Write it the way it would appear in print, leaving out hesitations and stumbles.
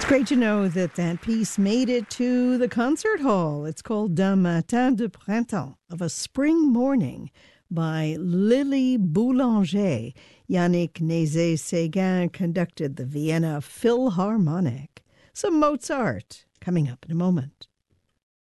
Great to know that that piece made it to the concert hall. It's called D'un matin de printemps, of a spring morning, by Lily Boulanger. Yannick Nézet-Séguin conducted the Vienna Philharmonic. Some Mozart coming up in a moment.